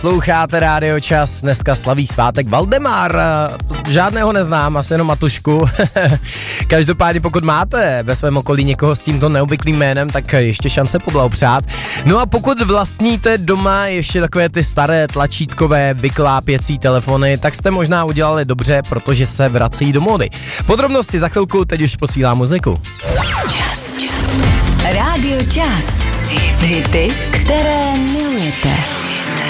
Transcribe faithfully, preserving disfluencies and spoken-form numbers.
Sloucháte Rádio Čas, dneska slaví svátek Valdemar, žádného neznám, asi jenom Matušku. Každopádně pokud máte ve svém okolí někoho s tímto neobvyklým jménem, tak ještě šance poblahopřát. No a pokud vlastníte doma ještě takové ty staré tlačítkové vyklápěcí telefony, tak jste možná udělali dobře, protože se vrací do módy. Podrobnosti za chvilku, teď už posílám muziku. Čas. Rádio Čas. Hity, které milujete.